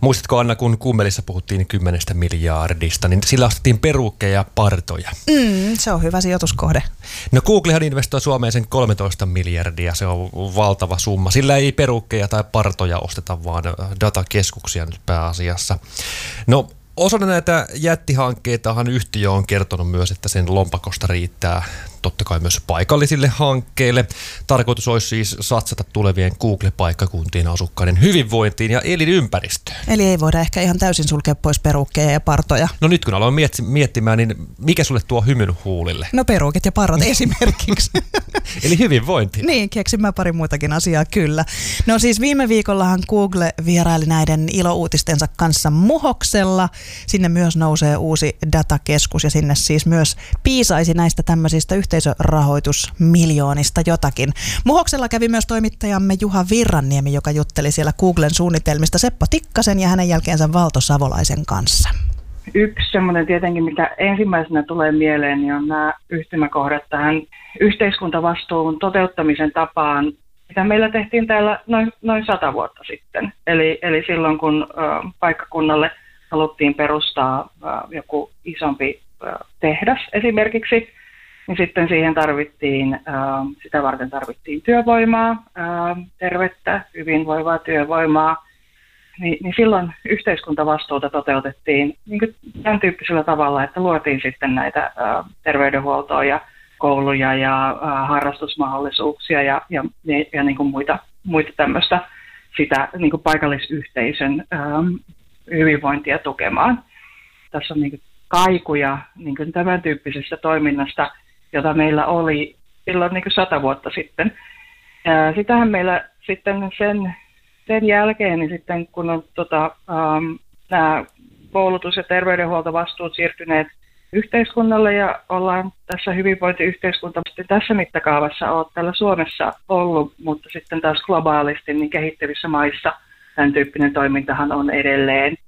Muistatko, Anna, kun Kummelissa puhuttiin 10 miljardista, niin sillä ostettiin peruukkeja ja partoja. Se on hyvä sijoituskohde. No Googlehan investoi Suomeen sen 13 miljardia, se on valtava summa. Sillä ei peruukkeja tai partoja osteta, vaan datakeskuksia nyt pääasiassa. No osana näitä jättihankkeitahan yhtiö on kertonut myös, että sen lompakosta riittää totta kai myös paikallisille hankkeille. Tarkoitus olisi siis satsata tulevien Google-paikkakuntien asukkaiden hyvinvointiin ja elinympäristöön. Eli ei voida ehkä ihan täysin sulkea pois peruukkeja ja partoja. No nyt kun aloin miettimään, niin mikä sulle tuo hymyn huulille? No peruukit ja parrat esimerkiksi. Eli hyvinvointi. Niin, keksin mä pari muutakin asiaa kyllä. No siis viime viikollahan Google vieraili näiden ilouutistensa kanssa Muhoksella. Sinne myös nousee uusi datakeskus ja sinne siis myös piisaisi näistä tämmöisistä yhteisörahoitusmiljoonista jotakin. Muhoksella kävi myös toimittajamme Juha Virranniemi, joka jutteli siellä Googlen suunnitelmista Seppo Tikkasen ja hänen jälkeensä Valto Savolaisen kanssa. Yksi semmoinen tietenkin, mikä ensimmäisenä tulee mieleen, niin on nämä yhtymäkohdat tähän yhteiskuntavastuun toteuttamisen tapaan, mitä meillä tehtiin täällä noin 100 vuotta sitten. Eli silloin, kun paikkakunnalle haluttiin perustaa joku isompi tehdas esimerkiksi, niin sitten siihen sitä varten tarvittiin työvoimaa, tervettä, hyvinvoivaa työvoimaa. Niin silloin yhteiskuntavastuuta toteutettiin niin kuin tämän tyyppisellä tavalla, että luotiin sitten näitä terveydenhuoltoa ja kouluja ja harrastusmahdollisuuksia ja niin kuin muita tämmöistä sitä niin kuin paikallisyhteisön hyvinvointia tukemaan. Tässä on niin kuin kaikuja niin kuin tämän tyyppisestä toiminnasta, jota meillä oli silloin niin kuin 100 vuotta sitten. Sitähän meillä sitten sen jälkeen, niin sitten kun on nämä koulutus- ja terveydenhuoltovastuut siirtyneet yhteiskunnalle ja ollaan tässä hyvinvointiyhteiskunta tässä mittakaavassa on täällä Suomessa ollut, mutta sitten taas globaalisti niin kehittyvissä maissa tämän tyyppinen toimintahan on edelleen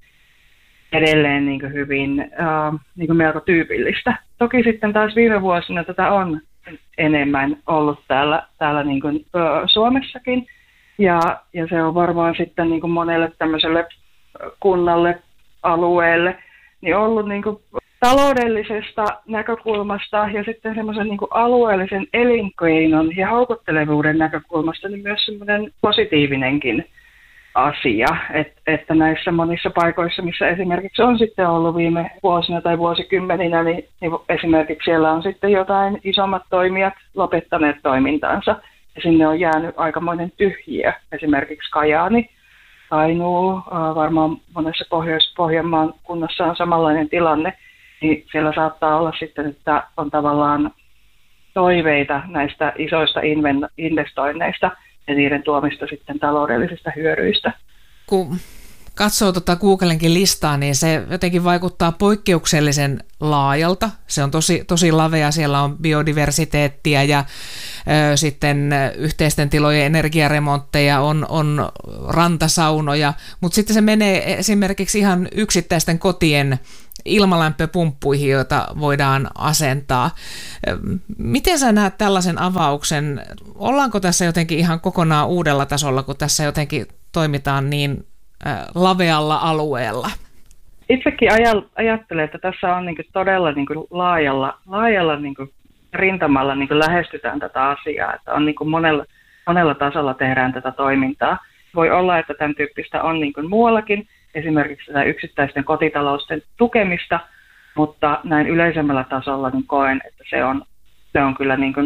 niin kuin hyvin niin kuin melko tyypillistä. Toki sitten taas viime vuosina tätä on enemmän ollut täällä niin kuin, Suomessakin. Ja se on varmaan sitten niin kuin monelle tämmöiselle kunnalle, alueelle, niin ollut niin kuin taloudellisesta näkökulmasta ja sitten semmoisen niin kuin alueellisen elinkeinon ja houkuttelevuuden näkökulmasta niin myös semmoinen positiivinenkin asia, että näissä monissa paikoissa, missä esimerkiksi on sitten ollut viime vuosina tai vuosikymmeninä, niin esimerkiksi siellä on sitten jotain isommat toimijat lopettaneet toimintansa. Ja sinne on jäänyt aikamoinen tyhjiö. Esimerkiksi Kajaani, Kainuu, varmaan monessa Pohjois-Pohjanmaan kunnassa on samanlainen tilanne. Niin siellä saattaa olla sitten, että on tavallaan toiveita näistä isoista investoinneista ja niiden tuomista sitten taloudellisista hyödyistä. Kun katsoo Googlenkin listaa, niin se jotenkin vaikuttaa poikkeuksellisen laajalta. Se on tosi lavea, siellä on biodiversiteettiä ja sitten yhteisten tilojen energiaremontteja, on rantasaunoja, mutta sitten se menee esimerkiksi ihan yksittäisten kotien ilmalämpöpumppuihin, joita voidaan asentaa. Miten sä näet tällaisen avauksen? Ollaanko tässä jotenkin ihan kokonaan uudella tasolla, kun tässä jotenkin toimitaan niin lavealla alueella? Itsekin ajattelen, että tässä on niinku todella niinku laajalla niinku rintamalla niinku lähestytään tätä asiaa, että on niinku monella tasolla tehdään tätä toimintaa. Voi olla, että tämän tyyppistä on niinku muuallakin, esimerkiksi tätä yksittäisten kotitalousten tukemista, mutta näin yleisemmällä tasolla niin koen, että se on kyllä niinku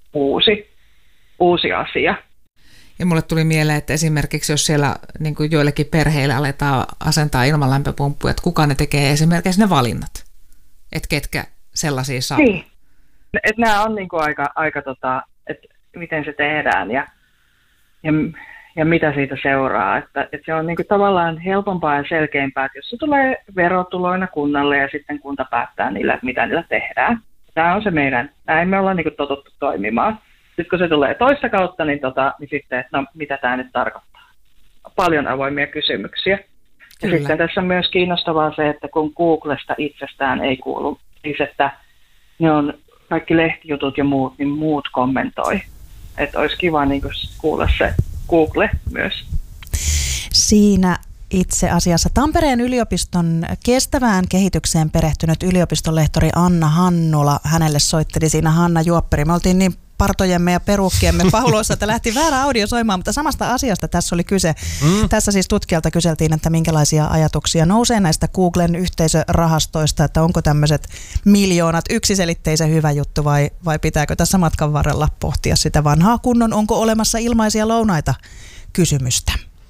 uusi asia. Ja mulle tuli mieleen, että esimerkiksi jos siellä niin kuin joillekin perheille aletaan asentaa ilmanlämpöpumppuja, että kuka ne tekee esimerkiksi ne valinnat, että ketkä sellaisia saa. Niin, että nämä on niin kuin aika että miten se tehdään ja mitä siitä seuraa. Että se on niin kuin tavallaan helpompaa ja selkeämpää, että jos se tulee verotuloina kunnalle ja sitten kunta päättää niillä, että mitä niillä tehdään. Tämä on se näin me ollaan niin kuin totuttu toimimaan. Sitten kun se tulee toista kautta, niin sitten, että no mitä tämä nyt tarkoittaa? Paljon avoimia kysymyksiä. Kyllä. Ja sitten tässä on myös kiinnostavaa se, että kun Googlesta itsestään ei kuulu, siis että ne on kaikki lehtijutut ja muut, niin muut kommentoi. Että olisi kiva niin kuulla se Google myös. Siinä Itse asiassa Tampereen yliopiston kestävään kehitykseen perehtynyt yliopistonlehtori Anna Hannula, hänelle soitteli siinä Hanna Juopperi. Me oltiin niin partojemme ja perukkiemme pauloissa, että lähti väärä audio soimaan, mutta samasta asiasta tässä oli kyse. Tässä siis tutkijalta kyseltiin, että minkälaisia ajatuksia nousee näistä Googlen yhteisörahastoista, että onko tämmöiset miljoonat yksiselitteisen hyvä juttu vai pitääkö tässä matkan varrella pohtia sitä vanhaa kunnon, onko olemassa ilmaisia lounaita kysymystä.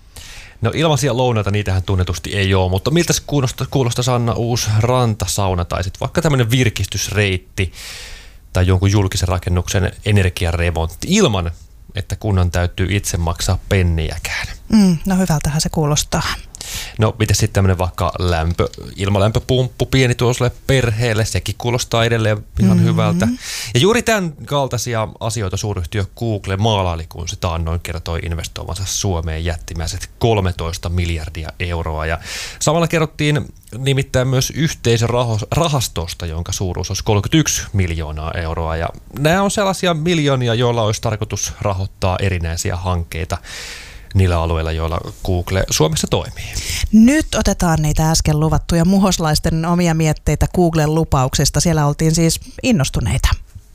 No ilmaisia lounaita, niitähän tunnetusti ei ole, mutta miltä se kuulostaa Sanna uusi rantasauna tai sitten vaikka tämmöinen virkistysreitti tai jonkun julkisen rakennuksen energiaremontti ilman, että kunnan täytyy itse maksaa penniäkään. No hyvältähän se kuulostaa. No miten sitten tämmöinen vaikka ilmalämpöpumppu pienituloiselle perheelle, sekin kuulostaa edelleen ihan hyvältä. Ja juuri tämän kaltaisia asioita suuryhtiö Google maalaili, kun se taannoin kertoi investoivansa Suomeen jättimäiset 13 miljardia euroa. Ja samalla kerrottiin nimittäin myös yhteisörahastosta, jonka suuruus olisi 31 miljoonaa euroa. Ja nämä on sellaisia miljoonia, joilla olisi tarkoitus rahoittaa erinäisiä hankkeita niillä alueilla, joilla Google Suomessa toimii. Nyt otetaan niitä äsken luvattuja muhoslaisten omia mietteitä Googlen lupauksesta. Siellä oltiin siis innostuneita.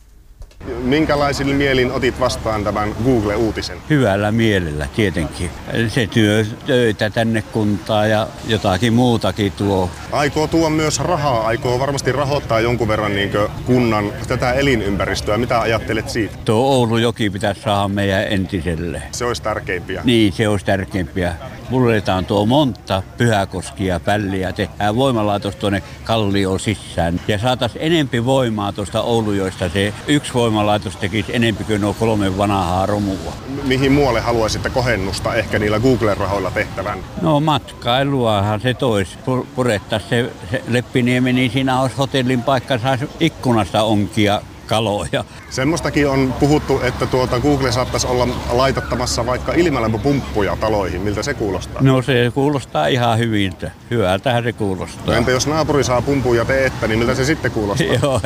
Minkälaisilla mielin otit vastaan tämän Google-uutisen? Hyvällä mielellä tietenkin. Se töitä tänne kuntaan ja jotakin muutakin tuo. Aikoo tuo myös rahaa, aikoo varmasti rahoittaa jonkun verran kunnan tätä elinympäristöä. Mitä ajattelet siitä? Tuo Oulujoki pitäisi saada meidän entiselle. Se olisi tärkeimpiä. Niin, se olisi tärkeimpiä. Mulletaan tuo monta Pyhäkoskia pälliä, tehdään voimalaitos tuonne Kallioon sisään. Ja saataisiin enempi voimaa tuosta Oulujoista. Se yksi voimalaitos tekisi enempi kuin nuo 3 vanhaa romua. Mihin muualle haluaisitte kohennusta ehkä niillä Google-rahoilla tehtävän? No matkailuahan se toisi. Purettaisiin se Leppiniemi, niin siinä olisi hotellin paikka, saisi ikkunasta onkia kaloja. Semmoistakin on puhuttu, että Google saattaisi olla laitattamassa vaikka ilmalämpöpumppuja taloihin. Miltä se kuulostaa? No se kuulostaa ihan hyviltä. Hyvältähän se kuulostaa. No entä jos naapuri saa pumpun ja te ette, niin miltä se sitten kuulostaa? Joo,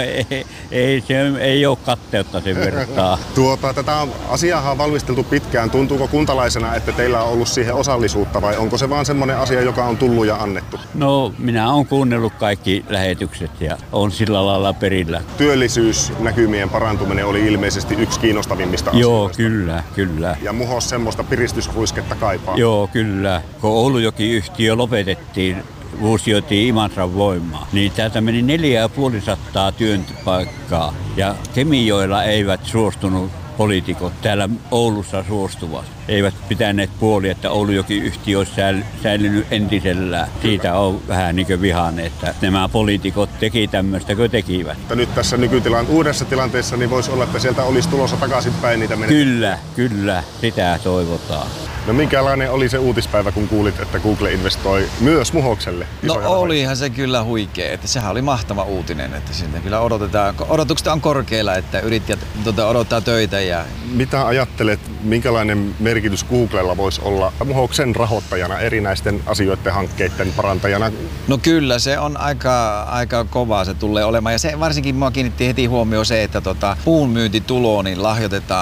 ei ole katteutta sen vertaa. Tätä asiaa on valmisteltu pitkään. Tuntuuko kuntalaisena, että teillä on ollut siihen osallisuutta vai onko se vaan semmoinen asia, joka on tullut ja annettu? No minä olen kuunnellut kaikki lähetykset ja on sillä lailla perillä. Työllisyysnäkymien parantuminen oli ilmeisesti yksi kiinnostavimmista asioista. Joo, kyllä. Ja Muhos semmoista piristysruisketta kaipaa. Joo, kyllä. Kun Oulujoki-yhtiö lopetettiin, fuusioitiin Imatran voimaa, niin täältä meni 450 työpaikkaa. Ja Kemijoella eivät suostunut poliitikot täällä Oulussa suostuvat. Eivät pitäneet puoli, että Oulujoki-yhtiö olisi säilynyt entisellään. Siitä on vähän niin kuin vihainen, että nämä poliitikot teki tämmöistä, kun tekivät. Nyt tässä uudessa tilanteessa niin voisi olla, että sieltä olisi tulossa takaisinpäin niitä menetyksiä. Kyllä, sitä toivotaan. No minkälainen oli se uutispäivä, kun kuulit, että Google investoi myös Muhokselle? No olihan se kyllä huikea, että sehän oli mahtava uutinen, että sinne kyllä odotukset on korkeilla, että yrittäjät odottaa töitä. Mitä ajattelet, minkälainen merkitys Googlella voisi olla Muhoksen rahoittajana, erinäisten asioiden hankkeiden parantajana? No kyllä, se on aika kovaa se tulee olemaan ja se varsinkin mua kiinnitti heti huomioon se, että puun myyntitulo niin lahjoitetaan